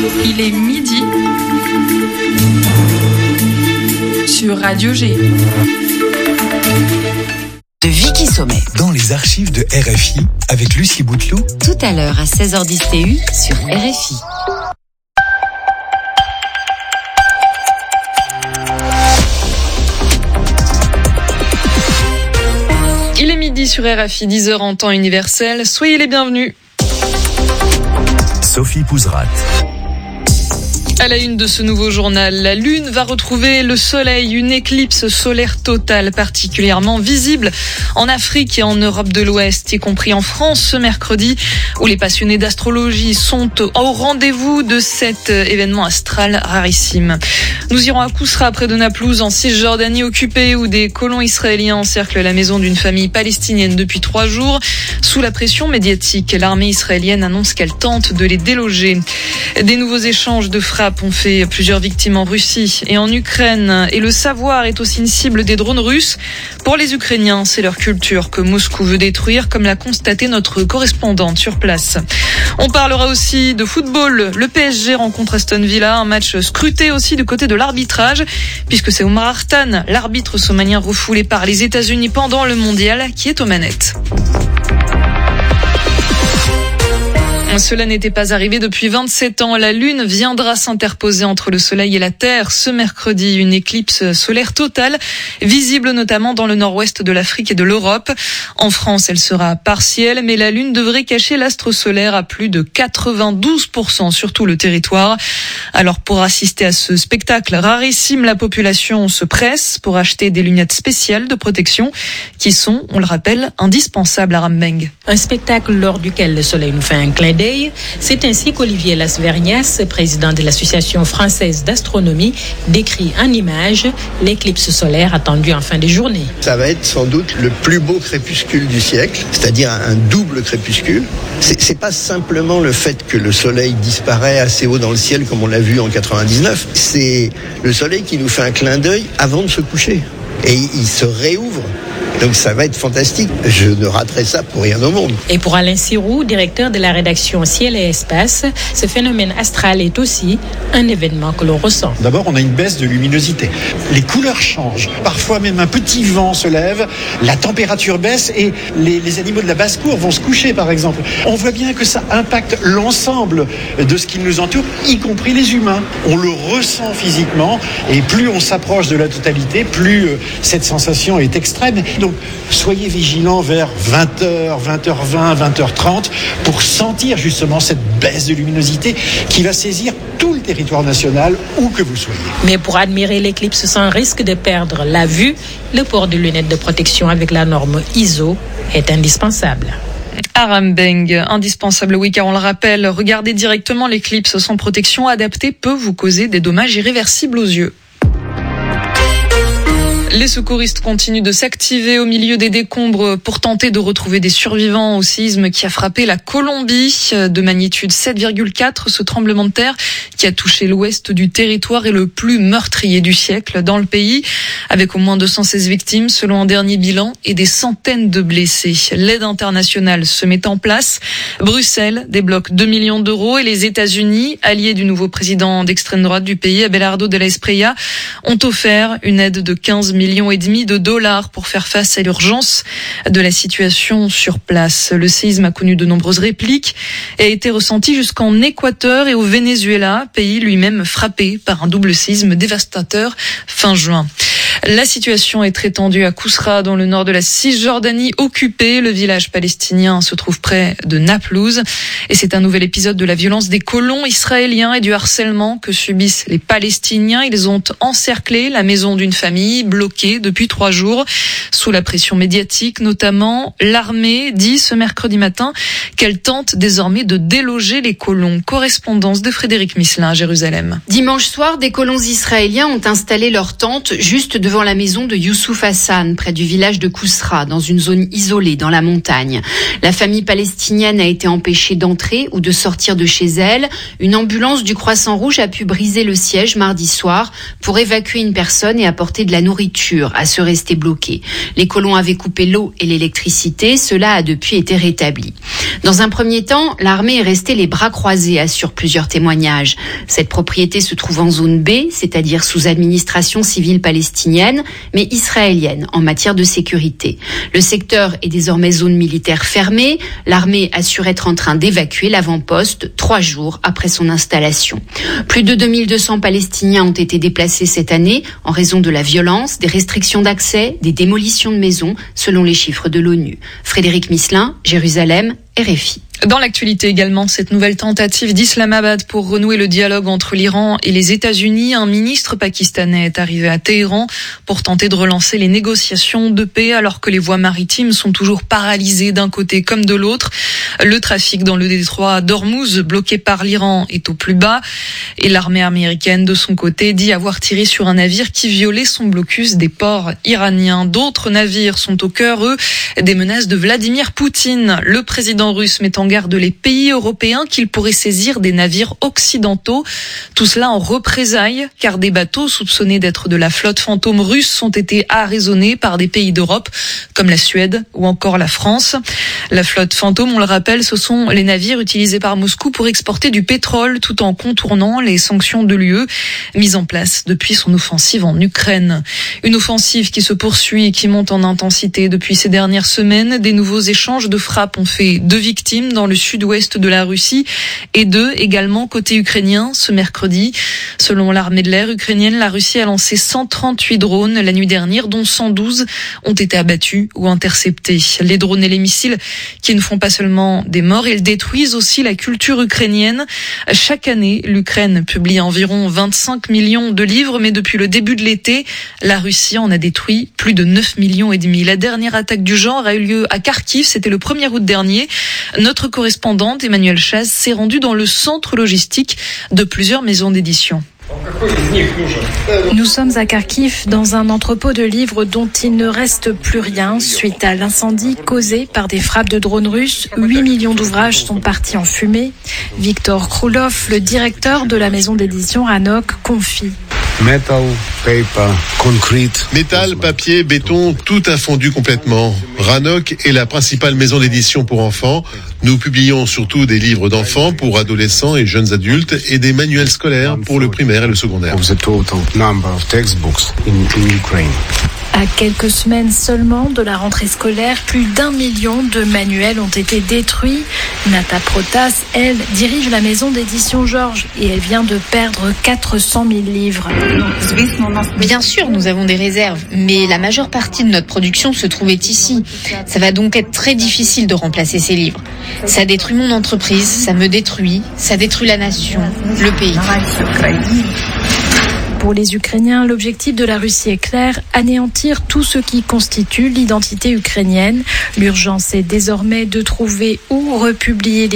Il est midi sur Radio G. De Vicky Sommet. Dans les archives de RFI avec Lucie Bouteloup. Tout à l'heure à 16h10 TU sur RFI. Il est midi sur RFI, 10h en temps universel. Soyez les bienvenus. Sophie Pouzrat. À la une de ce nouveau journal, la Lune va retrouver le Soleil, une éclipse solaire totale particulièrement visible en Afrique et en Europe de l'Ouest, y compris en France ce mercredi, où les passionnés d'astrologie sont au rendez-vous de cet événement astral rarissime. Nous irons à Kousra, près de Naplouse, en Cisjordanie occupée, où des colons israéliens encerclent la maison d'une famille palestinienne depuis 3 jours. Sous la pression médiatique, l'armée israélienne annonce qu'elle tente de les déloger. Des nouveaux échanges de frappes ont fait plusieurs victimes en Russie et en Ukraine. Et le savoir est aussi une cible des drones russes. Pour les Ukrainiens, c'est leur culture que Moscou veut détruire, comme l'a constaté notre correspondante sur place. On parlera aussi de football. Le PSG rencontre Aston Villa, un match scruté aussi du côté de l'arbitrage, puisque c'est Omar Hartan, l'arbitre somalien refoulé par les États-Unis pendant le mondial, qui est aux manettes. Cela n'était pas arrivé depuis 27 ans. La Lune viendra s'interposer entre le Soleil et la Terre ce mercredi. Une éclipse solaire totale, visible notamment dans le nord-ouest de l'Afrique et de l'Europe. En France, elle sera partielle, mais la Lune devrait cacher l'astre solaire à plus de 92% sur tout le territoire. Alors pour assister à ce spectacle rarissime, la population se presse pour acheter des lunettes spéciales de protection qui sont, on le rappelle, indispensables à Rambeng. Un spectacle lors duquel le Soleil nous fait un clin d'œil. C'est ainsi qu'Olivier Lasvernias, président de l'Association française d'astronomie, décrit en images l'éclipse solaire attendue en fin de journée. Ça va être sans doute le plus beau crépuscule du siècle, c'est-à-dire un double crépuscule. C'est pas simplement le fait que le soleil disparaît assez haut dans le ciel comme on l'a vu en 99, c'est le soleil qui nous fait un clin d'œil avant de se coucher. Et il se réouvre. Donc ça va être fantastique. Je ne raterai ça pour rien au monde. Et pour Alain Sirou, directeur de la rédaction Ciel et Espace, ce phénomène astral est aussi un événement que l'on ressent. D'abord, on a une baisse de luminosité. Les couleurs changent. Parfois même un petit vent se lève, la température baisse et les animaux de la basse-cour vont se coucher, par exemple. On voit bien que ça impacte l'ensemble de ce qui nous entoure, y compris les humains. On le ressent physiquement et plus on s'approche de la totalité, plus cette sensation est extrême. Donc, soyez vigilants vers 20h, 20h20, 20h30 pour sentir justement cette baisse de luminosité qui va saisir tout le territoire national, où que vous soyez. Mais pour admirer l'éclipse sans risque de perdre la vue, le port de lunettes de protection avec la norme ISO est indispensable. À Rambeng, indispensable, oui, car on le rappelle, regarder directement l'éclipse sans protection adaptée peut vous causer des dommages irréversibles aux yeux. Les secouristes continuent de s'activer au milieu des décombres pour tenter de retrouver des survivants au séisme qui a frappé la Colombie. De magnitude 7,4, ce tremblement de terre qui a touché l'ouest du territoire est le plus meurtrier du siècle dans le pays, avec au moins 216 victimes selon un dernier bilan et des centaines de blessés. L'aide internationale se met en place. Bruxelles débloque 2 millions d'euros et les États-Unis, alliés du nouveau président d'extrême droite du pays, Abelardo de la Espriella, ont offert une aide de 15 millions et demi de dollars pour faire face à l'urgence de la situation sur place. Le séisme a connu de nombreuses répliques et a été ressenti jusqu'en Équateur et au Venezuela, pays lui-même frappé par un double séisme dévastateur fin juin. La situation est très tendue à Kousra, dans le nord de la Cisjordanie occupée. Le village palestinien se trouve près de Naplouse. Et c'est un nouvel épisode de la violence des colons israéliens et du harcèlement que subissent les Palestiniens. Ils ont encerclé la maison d'une famille, bloquée depuis 3 jours. Sous la pression médiatique notamment, l'armée dit ce mercredi matin qu'elle tente désormais de déloger les colons. Correspondance de Frédéric Misselin à Jérusalem. Dimanche soir, des colons israéliens ont installé leur tente juste devant la maison de Youssouf Hassan, près du village de Kousra, dans une zone isolée dans la montagne. La famille palestinienne a été empêchée d'entrer ou de sortir de chez elle. Une ambulance du Croissant Rouge a pu briser le siège mardi soir pour évacuer une personne et apporter de la nourriture à ceux restés bloqués. Les colons avaient coupé l'eau et l'électricité. Cela a depuis été rétabli. Dans un premier temps, l'armée est restée les bras croisés, assurent plusieurs témoignages. Cette propriété se trouve en zone B, c'est-à-dire sous administration civile palestinienne, mais israélienne en matière de sécurité. Le secteur est désormais zone militaire fermée. L'armée assure être en train d'évacuer l'avant-poste 3 jours après son installation. Plus de 2200 Palestiniens ont été déplacés cette année en raison de la violence, des restrictions d'accès, des démolitions de maisons, selon les chiffres de l'ONU. Frédéric Misselin, Jérusalem, RFI. Dans l'actualité également, cette nouvelle tentative d'Islamabad pour renouer le dialogue entre l'Iran et les États-Unis. Un ministre pakistanais est arrivé à Téhéran pour tenter de relancer les négociations de paix alors que les voies maritimes sont toujours paralysées d'un côté comme de l'autre. Le trafic dans le détroit d'Ormuz, bloqué par l'Iran, est au plus bas. Et l'armée américaine, de son côté, dit avoir tiré sur un navire qui violait son blocus des ports iraniens. D'autres navires sont au cœur, eux, des menaces de Vladimir Poutine. Le président russe met en garde les pays européens qu'ils pourraient saisir des navires occidentaux. Tout cela en représailles, car des bateaux soupçonnés d'être de la flotte fantôme russe ont été arraisonnés par des pays d'Europe, comme la Suède ou encore la France. La flotte fantôme, on le rappelle, ce sont les navires utilisés par Moscou pour exporter du pétrole tout en contournant les sanctions de l'UE mises en place depuis son offensive en Ukraine. Une offensive qui se poursuit et qui monte en intensité depuis ces dernières semaines. Des nouveaux échanges de frappes ont fait 2 victimes dans le sud-ouest de la Russie et 2 également côté ukrainien ce mercredi. Selon l'armée de l'air ukrainienne, la Russie a lancé 138 drones la nuit dernière, dont 112 ont été abattus ou interceptés. Les drones et les missiles qui ne font pas seulement des morts, ils détruisent aussi la culture ukrainienne. Chaque année, l'Ukraine publie environ 25 millions de livres, mais depuis le début de l'été, la Russie en a détruit plus de 9,5 millions. La dernière attaque du genre a eu lieu à Kharkiv, c'était le 1er août dernier. Notre correspondante Emmanuelle Chaz s'est rendue dans le centre logistique de plusieurs maisons d'édition. Nous sommes à Kharkiv, dans un entrepôt de livres dont il ne reste plus rien suite à l'incendie causé par des frappes de drones russes. 8 millions d'ouvrages sont partis en fumée. Victor Krulov, le directeur de la maison d'édition Ranok, confie. Métal, papier, béton, tout a fondu complètement. Ranok est la principale maison d'édition pour enfants. Nous publions surtout des livres d'enfants pour adolescents et jeunes adultes et des manuels scolaires pour le primaire et le secondaire. À quelques semaines seulement de la rentrée scolaire, plus d'1 million de manuels ont été détruits. Nata Protas, elle, dirige la maison d'édition Georges et elle vient de perdre 400 000 livres. Bien sûr, nous avons des réserves, mais la majeure partie de notre production se trouvait ici. Ça va donc être très difficile de remplacer ces livres. Ça détruit mon entreprise, ça me détruit, ça détruit la nation, le pays. Pour les Ukrainiens, l'objectif de la Russie est clair, anéantir tout ce qui constitue l'identité ukrainienne. L'urgence est désormais de trouver où republier les